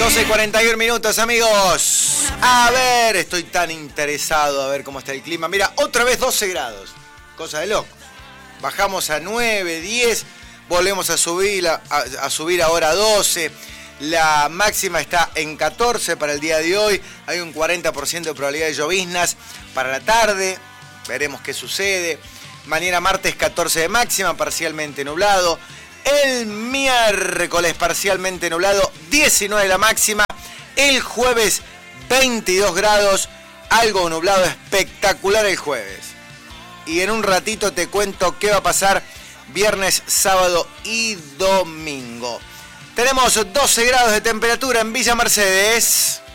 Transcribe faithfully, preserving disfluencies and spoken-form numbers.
doce y cuarenta y uno minutos, amigos. A ver, estoy tan interesado a ver cómo está el clima. Mira, otra vez doce grados. Cosa de loco. Bajamos a nueve, diez, volvemos a subir, a, a subir ahora a doce. La máxima está en catorce para el día de hoy. Hay un cuarenta por ciento de probabilidad de lloviznas para la tarde. Veremos qué sucede. Mañana martes catorce de máxima, parcialmente nublado. El miércoles parcialmente nublado, diecinueve la máxima. El jueves veintidós grados, algo nublado, espectacular el jueves. Y en un ratito te cuento qué va a pasar viernes, sábado y domingo. Tenemos doce grados de temperatura en Villa Mercedes.